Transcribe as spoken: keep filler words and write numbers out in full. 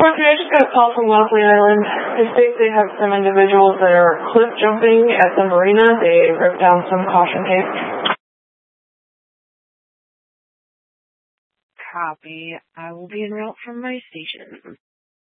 Unfortunately, I just got a call from Wellesley Island. They state they have some individuals that are cliff jumping at the marina. They ripped down some caution tape. Copy. I will be en route from my station.